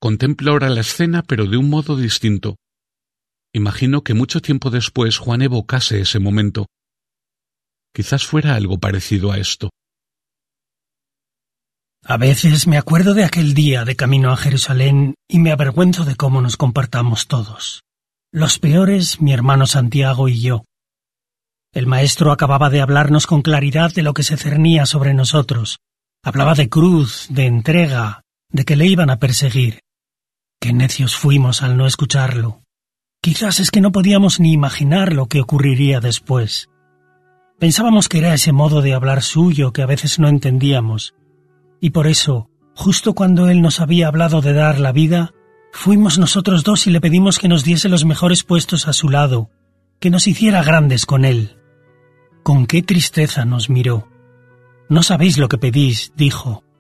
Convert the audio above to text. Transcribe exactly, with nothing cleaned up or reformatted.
Contemplo ahora la escena, pero de un modo distinto. Imagino que mucho tiempo después Juan evocase ese momento. Quizás fuera algo parecido a esto. A veces me acuerdo de aquel día de camino a Jerusalén y me avergüenzo de cómo nos comportamos todos. Los peores, mi hermano Santiago y yo. El maestro acababa de hablarnos con claridad de lo que se cernía sobre nosotros. Hablaba de cruz, de entrega, de que le iban a perseguir. Qué necios fuimos al no escucharlo. Quizás es que no podíamos ni imaginar lo que ocurriría después. Pensábamos que era ese modo de hablar suyo que a veces no entendíamos. Y por eso, justo cuando él nos había hablado de dar la vida, fuimos nosotros dos y le pedimos que nos diese los mejores puestos a su lado, que nos hiciera grandes con él. Con qué tristeza nos miró. «No sabéis lo que pedís», dijo.